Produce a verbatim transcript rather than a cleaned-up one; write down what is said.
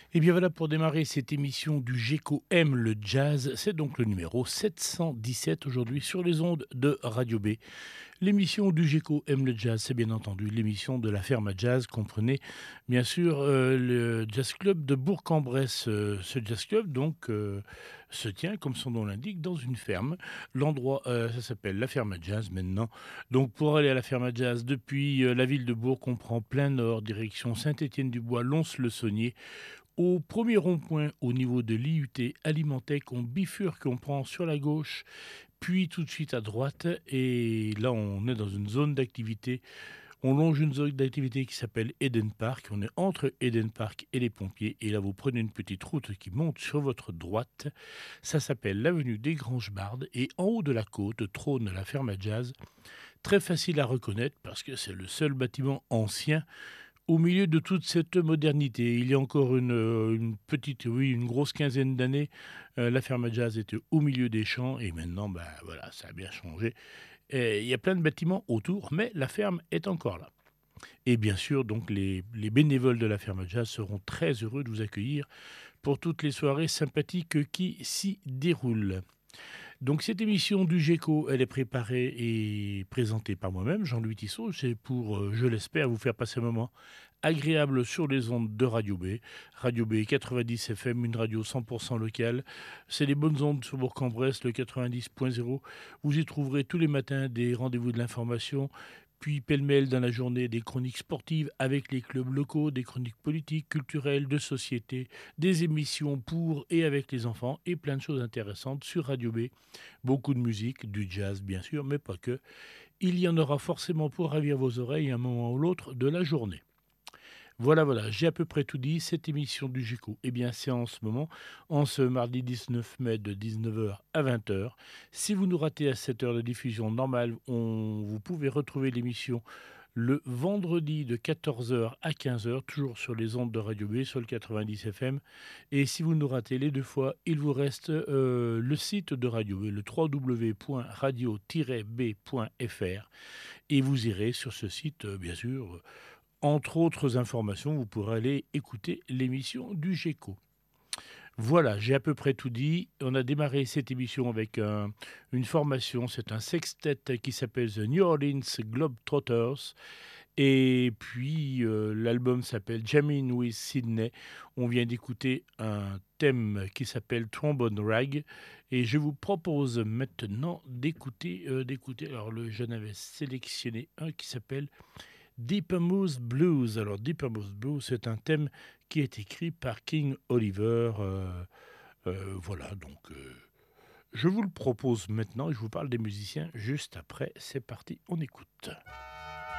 Et bien voilà pour démarrer cette émission du GECO aime le jazz. C'est donc le numéro sept cent dix-sept aujourd'hui sur les ondes de Radio B. L'émission du GECO aime le jazz, c'est bien entendu l'émission de la Ferme à Jazz. Comprenez bien sûr euh, le Jazz Club de Bourg-en-Bresse. Euh, ce Jazz Club donc euh, se tient, comme son nom l'indique, dans une ferme. L'endroit, euh, ça s'appelle la Ferme à Jazz maintenant. Donc pour aller à la Ferme à Jazz depuis euh, la ville de Bourg, on prend plein nord, direction Saint-Étienne-du-Bois, Lons-le-Saunier. Au premier rond-point, au niveau de l'I U T Alimentec, on bifurque, on prend sur la gauche, puis tout de suite à droite. Et là, on est dans une zone d'activité. On longe une zone d'activité qui s'appelle Eden Park. On est entre Eden Park et les pompiers. Et là, vous prenez une petite route qui monte sur votre droite. Ça s'appelle l'avenue des Granges-Bardes. Et en haut de la côte trône la ferme à jazz. Très facile à reconnaître parce que c'est le seul bâtiment ancien au milieu de toute cette modernité. Il y a encore une, euh, une petite, oui, une grosse quinzaine d'années, euh, la ferme à jazz était au milieu des champs et maintenant, ben voilà, ça a bien changé. Et il y a plein de bâtiments autour, mais la ferme est encore là. Et bien sûr, donc les, les bénévoles de la ferme à jazz seront très heureux de vous accueillir pour toutes les soirées sympathiques qui s'y déroulent. Donc cette émission du GECO, elle est préparée et présentée par moi-même, Jean-Louis Tissot. C'est pour, euh, je l'espère, vous faire passer un moment agréable sur les ondes de Radio B. Radio B quatre-vingt-dix F M, une radio cent pour cent locale. C'est les bonnes ondes sur Bourg-en-Bresse, le quatre-vingt-dix point zéro. Vous y trouverez tous les matins des rendez-vous de l'information, puis pêle-mêle dans la journée des chroniques sportives avec les clubs locaux, des chroniques politiques, culturelles, de société, des émissions pour et avec les enfants et plein de choses intéressantes sur Radio B. Beaucoup de musique, du jazz bien sûr, mais pas que. Il y en aura forcément pour ravir vos oreilles un moment ou l'autre de la journée. Voilà, voilà, j'ai à peu près tout dit. Cette émission du GECO, eh bien, c'est en ce moment, en ce mardi dix-neuf mai de dix-neuf heures à vingt heures. Si vous nous ratez à cette heure de diffusion normale, on, vous pouvez retrouver l'émission le vendredi de quatorze heures à quinze heures, toujours sur les ondes de Radio B, sur le quatre-vingt-dix F M. Et si vous nous ratez les deux fois, il vous reste euh, le site de Radio B, le w w w point radio tiret b point f r. Et vous irez sur ce site, euh, bien sûr, euh, entre autres informations, vous pourrez aller écouter l'émission du GECO. Voilà, j'ai à peu près tout dit. On a démarré cette émission avec un- une formation, c'est un sextet qui s'appelle The New Orleans Globetrotters. Et puis euh, l'album s'appelle Jamming with Sydney. On vient d'écouter un thème qui s'appelle Trombone Rag. Et je vous propose maintenant d'écouter, euh, d'écouter. Alors le, j'en avais sélectionné un qui s'appelle Deepermost Blues. Alors, Deepermost Blues, c'est un thème qui est écrit par King Oliver. Euh, euh, voilà, donc euh, je vous le propose maintenant et je vous parle des musiciens juste après. C'est parti, on écoute.